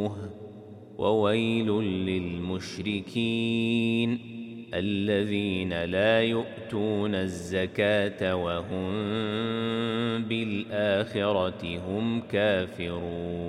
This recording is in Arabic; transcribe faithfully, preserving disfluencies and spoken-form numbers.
وويل للمشركين الذين لا يؤتون الزكاة وهم بالآخرة هم كافرون.